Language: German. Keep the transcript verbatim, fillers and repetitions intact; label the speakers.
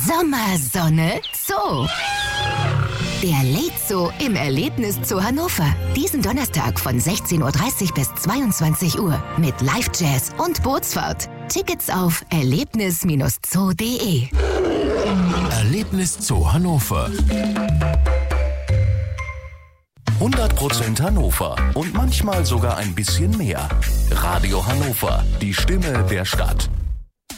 Speaker 1: Sommer, Sonne, Zoo. Der Late Zoo im Erlebniszoo Hannover. Diesen Donnerstag von sechzehn Uhr dreißig bis zweiundzwanzig Uhr mit Live-Jazz und Bootsfahrt. Tickets auf erlebnis Zoo punkt de.
Speaker 2: Erlebniszoo Hannover. hundert Prozent Hannover und manchmal sogar ein bisschen mehr. Radio Hannover, die Stimme der Stadt.